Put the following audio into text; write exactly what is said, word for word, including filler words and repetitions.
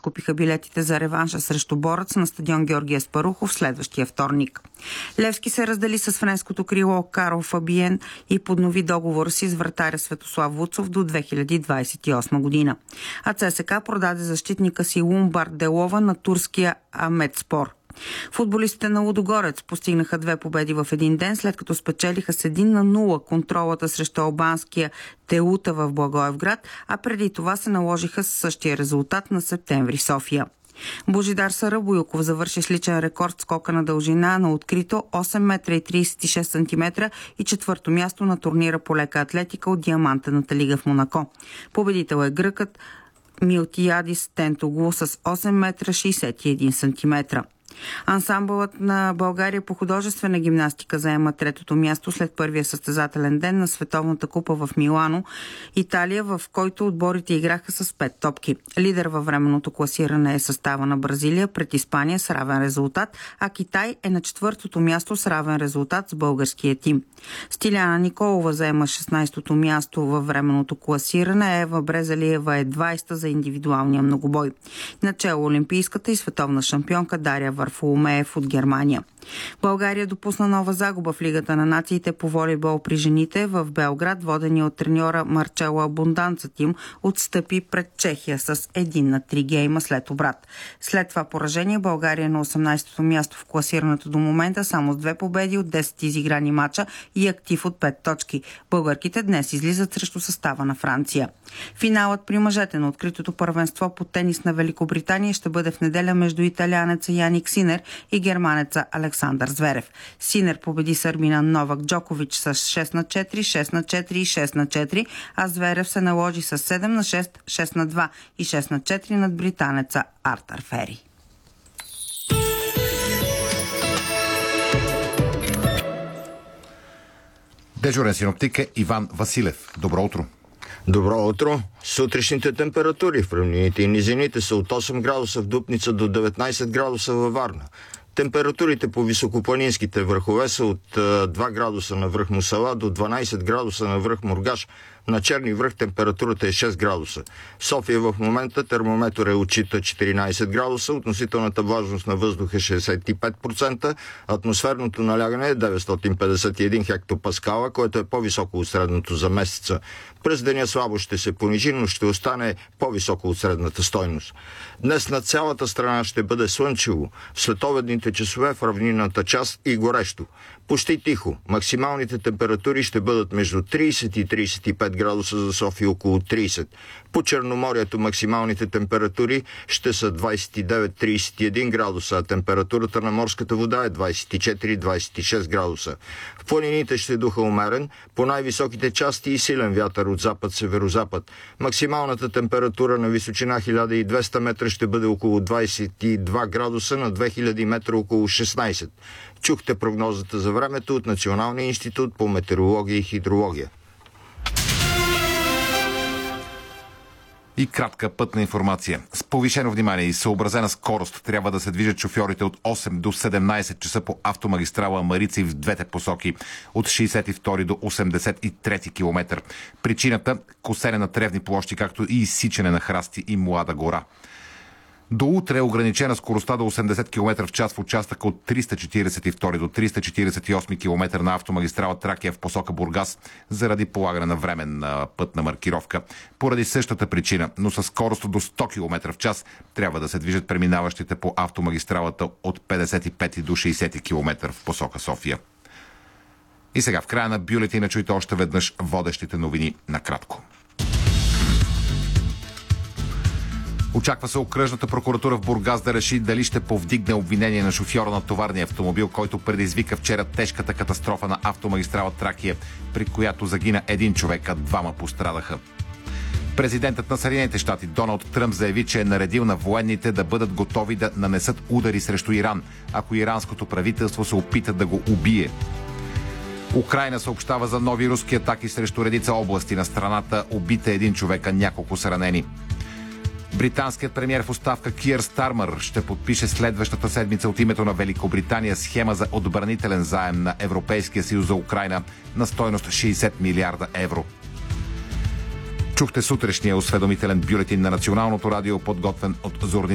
изкупиха билетите за реванша срещу Борец на стадион Георги Аспарухов следващия вторник. Левски се раздели с френското крило Карл Фабиен и поднови договор си с вратаря Светослав Вуцов до две хиляди двадесет и осма година. А ЦСКА продаде защитника си Лумбард Делова на турския Ахметспор. Футболистите на Лудогорец постигнаха две победи в един ден, след като спечелиха с един на нула контролата срещу албанския Теута в Благоевград, а преди това се наложиха с същия резултат на Септември София. Божидар Сарабоюков завърши с личен рекорд скока на дължина на открито осем метра и тридесет и шест сантиметра и четвърто място на турнира по лека атлетика от Диамантената лига в Монако. Победител е гръкът Милтиадис Тентоглу с осем метра шейсет и един сантиметра. Ансамбълът на България по художествена гимнастика заема третото място след първия състезателен ден на Световната купа в Милано, Италия, в който отборите играха с пет топки. Лидер във временното класиране е състава на Бразилия пред Испания с равен резултат, а Китай е на четвъртото място с равен резултат с българския тим. Стиляна Николова заема шестнадесетото място във временното класиране, Ева Брезалиева е двадесета за индивидуалния многобой. Начало олимпийската и световна шампионка Дария Варфоломеев от Германия. България допусна нова загуба в Лигата на нациите по волейбол при жените. В Белград, водени от треньора Марчело Абунданца тим, отстъпи пред Чехия с един на три гейма след обрат. След това поражение България е на осемнадесетото място в класирането до момента, само с две победи от десет изиграни мача и актив от пет точки. Българките днес излизат срещу състава на Франция. Финалът при мъжете на откритото първенство по тенис на Великобритания ще бъде в неделя между италианеца Яник Синер и германеца Александър Зверев. Синер победи сърбина Новак Джокович с шест на четири, шест на четири и шест на четири, а Зверев се наложи с седем на шест, шест на два и шест на четири над британеца Артър Фери. Дежурен синоптик е Иван Василев. Добро утро. Добро утро. Сутрешните температури в равнините и низините са от осем градуса в Дупница до деветнадесет градуса във Варна. Температурите по високопланинските върхове са от два градуса на връх Мусала до дванадесет градуса на връх Мургаш. На Черни връх температурата е шест градуса. В София в момента термометър отчита четиринадесет градуса, относителната влажност на въздуха е шейсет и пет процента, атмосферното налягане е деветстотин петдесет и един хектопаскала, което е по-високо от средното за месеца. През деня слабо ще се понижи, но ще остане по-високо от средната стойност. Днес над цялата страна ще бъде слънчево, в следобедните часове в равнинната част и горещо. Почти тихо. Максималните температури ще бъдат между тридесет и тридесет и пет градуса, за София около тридесет. По Черноморието максималните температури ще са двадесет и девет до тридесет и един градуса, а температурата на морската вода е двадесет и четири до двадесет и шест градуса. В планините ще духа умерен, по най-високите части и силен вятър от запад-северозапад. Максималната температура на височина хиляда и двеста метра ще бъде около двадесет и два градуса, на две хиляди метра около шестнадесет. Чухте прогнозата за времето от Националния институт по метеорология и хидрология. И кратка пътна информация. С повишено внимание и съобразена скорост трябва да се движат шофьорите от осем до седемнадесет часа по автомагистрала Марица и в двете посоки, от шейсет и втори до осемдесет и трети километър. Причината – косене на тревни площи, както и изсичане на храсти и млада гора. До утре е ограничена скоростта до осемдесет километра в час в участъка от триста четиридесет и втори до триста четиридесет и осми километър на автомагистрала Тракия в посока Бургас заради полагане на временна пътна маркировка. Поради същата причина, но със скорост до сто километра в час, трябва да се движат преминаващите по автомагистралата от петдесет и пети до шейсети километър в посока София. И сега в края на бюлетина чуйте още веднъж водещите новини накратко. Очаква се окръжната прокуратура в Бургас да реши дали ще повдигне обвинение на шофьора на товарния автомобил, който предизвика вчера тежката катастрофа на автомагистрала Тракия, при която загина един човек, а двама пострадаха. Президентът на Съединените щати Доналд Тръмп заяви, че е наредил на военните да бъдат готови да нанесат удари срещу Иран, ако иранското правителство се опита да го убие. Украйна съобщава за нови руски атаки срещу редица области на страната. Убит е един човек, а няколко са ранени. Британският премиер в оставка Киър Стармър ще подпише следващата седмица от името на Великобритания схема за отбранителен заем на Европейския съюз за Украйна на стойност шейсет милиарда евро. Чухте сутрешния осведомителен бюлетин на Националното радио, подготвен от Зорни